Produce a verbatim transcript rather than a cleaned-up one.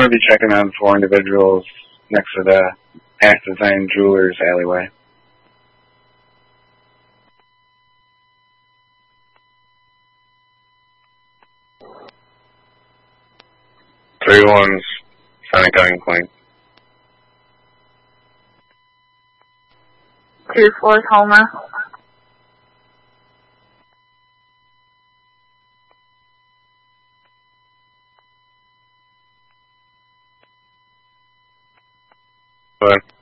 going to be checking on four individuals next to the Past Design Jewelers alleyway. Three ones, Sonic Gun Clean. Two fours, Homer. But